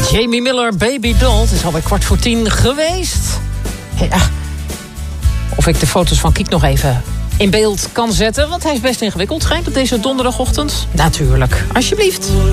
Jamie Miller, Baby Doll. Het is alweer 9:15 geweest. Ja. Of ik de foto's van Kiek nog even in beeld kan zetten. Want hij is best ingewikkeld, schijnt op deze donderdagochtend. Natuurlijk, alsjeblieft.